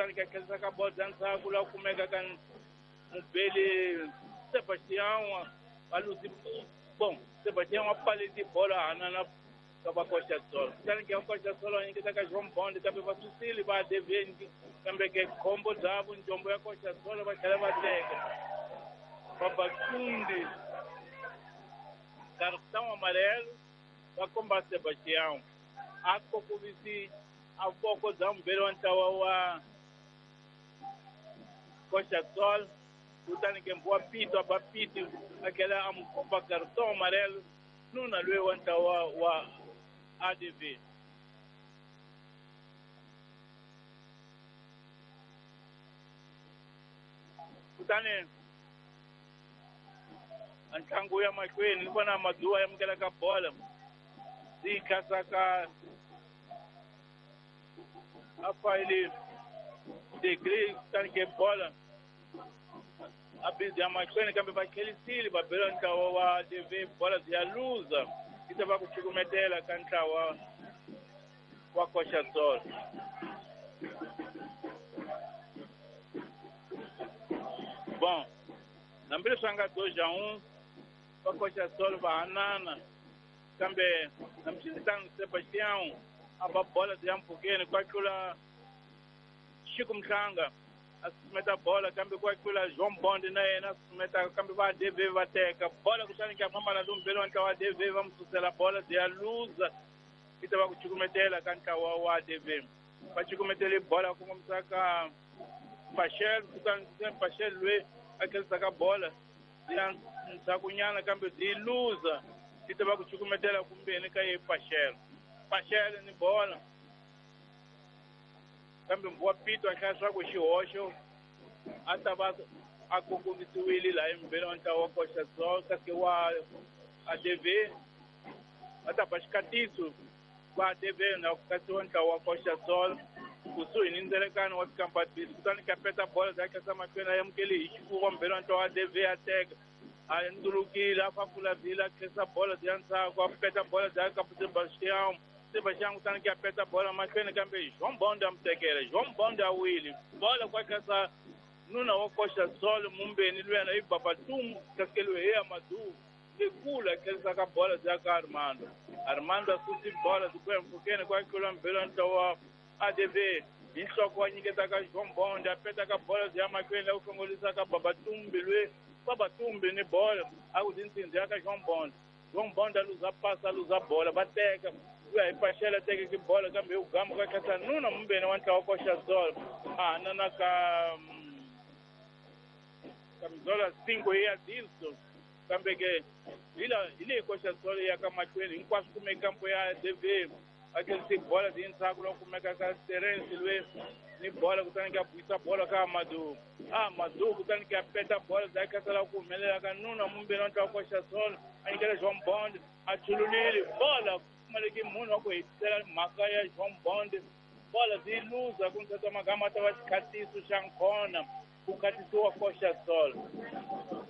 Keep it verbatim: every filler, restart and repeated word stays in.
kutani que aqueles acabou de dançar lá como é que can um bele Sebastião a luz bom Sebastião a palha de bola na Kaba Costa Sol. Kutani que a Costa Sol ainda que tá João Bond que vai Susili vai dever também que combo davo em Jombo a Costa Sol vai querer bater. Baba Kundi cartão amarelo para combater Sebastião. A pouco vici a pouco dá um belo antawa Costa Sol. Kutani que boa pito a papito aquela amcopa cartão amarelo não na lua antawa wa A D V. Kutani antangu ya makwini nilikuwa na madua ya mkela ka bola si kasaka hapa ili degree kutani ke bola abizi ya makwini kambe bakeli sili babelo ntawa wa D V bola zia luza itaba kuchikumetela kanta wa wa Costa Sol. Bom, nambili sanga dois a um para Costa Sol vai anana também namchitano Sebastião a bola de ampugene kwa kula Chico Mtanga asumeta bola kambe kwa kula João Bond na yena asumeta kambe va D V vateka bola kutani que a mama na dumbelo anta wa D V vamos susela bola de a luza itaba kuchikumetela kanta wa wa D V pachikumetele bola como msaka Pachel kutani Pachel lwe aquele saca bola nsakunyana kambe de luza itaba kuchikumetela kumbeni kai Pachel Pachel ni bola kambe mboa pito akaswa ku xihoxo atava akongomisiwile la embelo anta wa Costa Sol kasi wa a D V atava xikatiso va D V na kasi anta wa Costa Sol kusuhi ni ndzelekanyo wa tikampatisi kutani kapeta bola zake asa makwena ya mkeli ixikuva mbelo anta wa D V ateka a ndulukile afafula vila kesa bola ziyansako apeta bola zake kapu Sebastião Sebastião kutani que apeta bola makwena kambe João Bond amtekele João Bond awili bola kwa kasa nuna wa Costa Sol mumbeni lwena ibabatum kaskelu ya madu lekula kesa ka bola zake Armando Armando asusi bola zikwe mfukene kwa kula mbelo anta wa A D V insoko nyingeta ka João Bond apeta ka bola zia makwena ufongolisa ka babatumbi lwe babatumbi ni bola akuzinzinza ka João Bond João Bond aluza passa aluza bola bateka uya ipashela teke ki bola kambe ugama kwa kasa nuna mbene wanta wa Costa Sol ah nana ka kamizola cinco ya disso kambe ke ila ile Costa Sol ya kama kweli nkwasu kume campo ya D V aquele se bola de insago não como é que a Terence Luiz ni bola kutani que apuita bola ka Madu ah Madu kutani que apeta bola daí que ela kumele ka nuna mumbeno anta Costa Sol ainda João Bond achululile bola maliki muno ko itela makaya João Bond bola de luza kunta magama tawa katisu shankona ukatisu wa Costa Sol